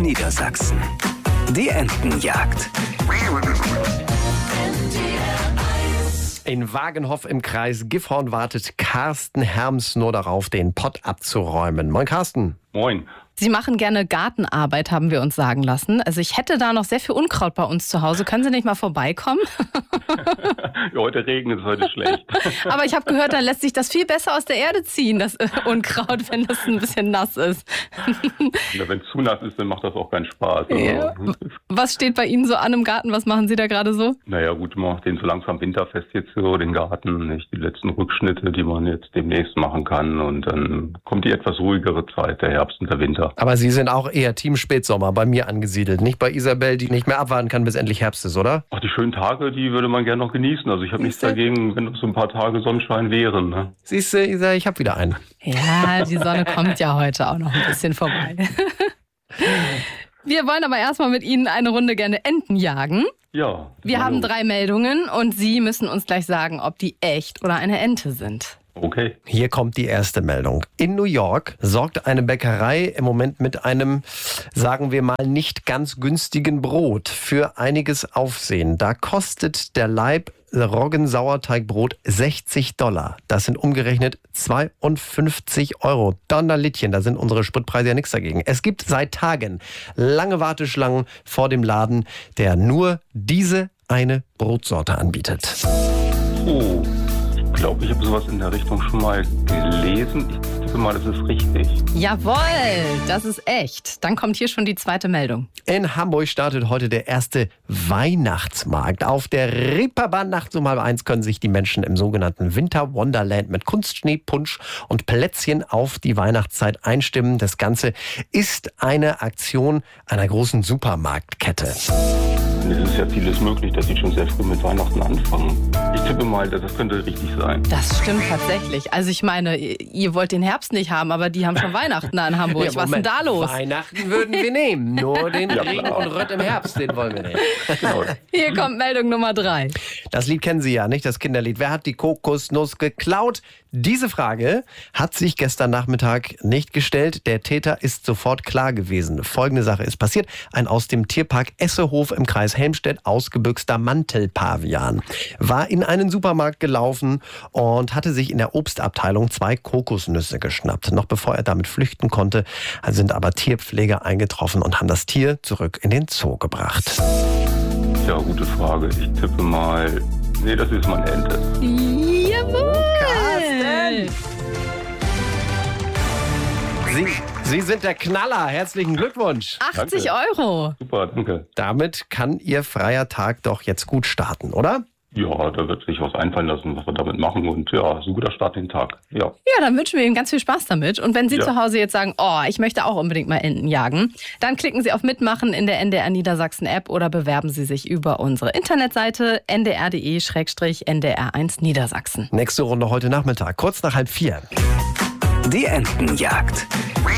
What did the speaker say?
Niedersachsen. Die Entenjagd. In Wagenhoff im Kreis Gifhorn wartet Carsten Herms nur darauf, den Pott abzuräumen. Moin Carsten. Moin. Sie machen gerne Gartenarbeit, haben wir uns sagen lassen. Also ich hätte da noch sehr viel Unkraut bei uns zu Hause. Können Sie nicht mal vorbeikommen? Ja, heute regnet es, heute schlecht. Aber ich habe gehört, da lässt sich das viel besser aus der Erde ziehen, das Unkraut, wenn das ein bisschen nass ist. Ja, wenn es zu nass ist, dann macht das auch keinen Spaß. Ja. Was steht bei Ihnen so an im Garten? Was machen Sie da gerade so? Naja gut, man macht den so langsam winterfest jetzt so, den Garten, nicht die letzten Rückschnitte, die man jetzt demnächst machen kann. Und dann kommt die etwas ruhigere Zeit, der Herbst und der Winter. Aber Sie sind auch eher Team Spätsommer bei mir angesiedelt. Nicht bei Isabel, die nicht mehr abwarten kann, bis endlich Herbst ist, oder? Ach, die schönen Tage, die würde man gerne noch genießen. Also ich habe nichts dagegen, wenn noch so ein paar Tage Sonnenschein wären. Ne? Siehst du, Isa, ich habe wieder einen. Ja, die Sonne kommt ja heute auch noch ein bisschen vorbei. Wir wollen aber erstmal mit Ihnen eine Runde gerne Enten jagen. Ja. Wir haben 3 Meldungen und Sie müssen uns gleich sagen, ob die echt oder eine Ente sind. Okay. Hier kommt die erste Meldung. In New York sorgt eine Bäckerei im Moment mit einem, sagen wir mal, nicht ganz günstigen Brot für einiges Aufsehen. Da kostet der Laib Roggensauerteigbrot $60. Das sind umgerechnet 52 €. Donnerlittchen, da sind unsere Spritpreise ja nichts dagegen. Es gibt seit Tagen lange Warteschlangen vor dem Laden, der nur diese eine Brotsorte anbietet. Oh. Ich glaube, ich habe sowas in der Richtung schon mal gelesen. Ich tippe mal, das ist richtig. Jawohl, das ist echt. Dann kommt hier schon die zweite Meldung. In Hamburg startet heute der erste Weihnachtsmarkt. Auf der Reeperbahn nachts um 12:30 können sich die Menschen im sogenannten Winter Wonderland mit Kunstschnee, Punsch und Plätzchen auf die Weihnachtszeit einstimmen. Das Ganze ist eine Aktion einer großen Supermarktkette. Es ist ja vieles möglich, dass sie schon sehr früh mit Weihnachten anfangen. Ich tippe mal, das könnte richtig sein. Das stimmt tatsächlich. Also ich meine, ihr wollt den Herbst nicht haben, aber die haben schon Weihnachten da in Hamburg. Ja, was ist denn da los? Weihnachten würden wir nehmen, nur den Regen und Rött im Herbst, den wollen wir nicht. Genau. Hier kommt Meldung Nummer 3. Das Lied kennen Sie ja, nicht? Das Kinderlied. Wer hat die Kokosnuss geklaut? Diese Frage hat sich gestern Nachmittag nicht gestellt. Der Täter ist sofort klar gewesen. Folgende Sache ist passiert. Ein aus dem Tierpark Essehof im Kreis Helmstedt ausgebüxter Mantelpavian war in einen Supermarkt gelaufen und hatte sich in der Obstabteilung 2 Kokosnüsse geschnappt. Noch bevor er damit flüchten konnte, sind aber Tierpfleger eingetroffen und haben das Tier zurück in den Zoo gebracht. Ja, gute Frage. Ich tippe mal... Nee, das ist meine Ente. Jawohl! Sie sind der Knaller. Herzlichen Glückwunsch. 80 €. Super, danke. Damit kann Ihr freier Tag doch jetzt gut starten, oder? Ja, da wird sich was einfallen lassen, was wir damit machen. Und ja, so ein guter Start in den Tag. Ja. Ja, dann wünschen wir Ihnen ganz viel Spaß damit. Und wenn Sie Ja. zu Hause jetzt sagen, oh, ich möchte auch unbedingt mal Enten jagen, dann klicken Sie auf Mitmachen in der NDR Niedersachsen App oder bewerben Sie sich über unsere Internetseite ndr.de/ndr1 Niedersachsen. Nächste Runde heute Nachmittag, kurz nach 3:30. Die Entenjagd.